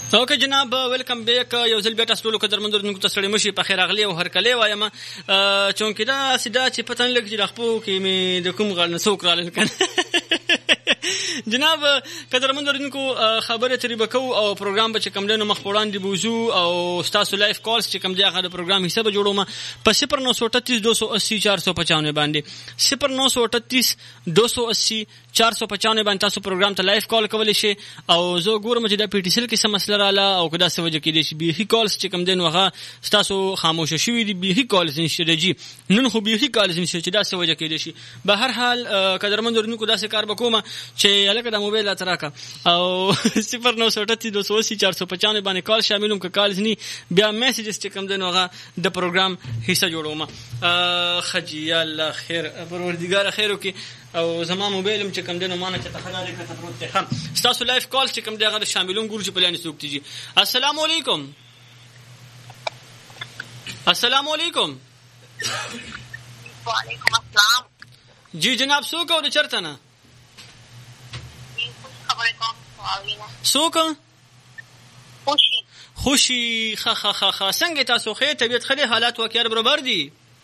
اوکې جناب ویلکم بیک. یو ځل بیا تاسو ټولو قدرمنو اورېدونکو ته ستړي مه شئ، په خیر راغلي او هرکلی وایم. چونکې داسې ده چې پته نه لګي چې د خپو کې مې د کوم غل نه څوک رالل که نه. جناب قدرمنو اورېدونکو خبرې ترې به کوو او پروګرام به چې کوم دی نو مخ په وړاندې به وځو او ستاسو لایف کالس چې کوم دی هغه د پروګرام حصه به جوړوم په 0938 280 495 باندې 0938 280 495 باندې تاسو پروګرام ته لایف کال کولی شئ. او زه ګورم چې دا پی ټي سیل کې څه مسله رااله او که داسې وجه کېدای شي بیخي کالس چې کوم دی نو هغه ستاسو خاموشه شوي دي، بیخي کالس نشته دی جي نن خو بیخي کالس نشته چې داسې وجه کېدای شي. به هر حال قدرمنو اورېدونکو داسې کار به کوم چې هلکه دا موبایل راته راکړه او 0938 280 495 باندې کال شاملوم که کالز نی بیا میسیجز چې کوم دی نو هغه د پروګرام حصه جوړوم. ښه جي یا الله خیر پروردګاره خیر وکړي. او زما موبایل هم چې کوم دی نو ما نه چېرته ښه ډالۍ کښته پروت دی. ښه ستاسو لایف کال چې کوم دی هغه شاملوم ګورو چې په لانې څوک تیجي. السلام علیکم. السلام علیکم. وعلیکم السلام. جی جناب څوک او د چېرته نه څوک؟ خوشي. ښه ښه ښه ښه څنګه تاسو ښه طبیعت ښه دی حالات واقعیت برابر دي؟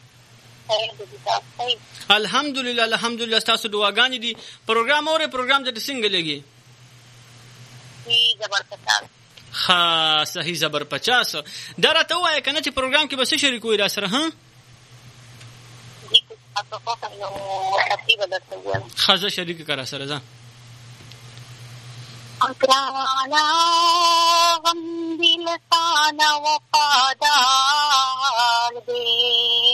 الحمدلله الحمدلله ستاسو دعاګانې دي. پروګرام اورئ پروګرام ته څنګه لګي؟ ښه صحیح زبر 50. دا راته ووایه که نه چې پروګرام کې به څه شریک وي را سره؟ ښه زه شریک که را سره ځه. اقرانا غم دل سانا وفادار دے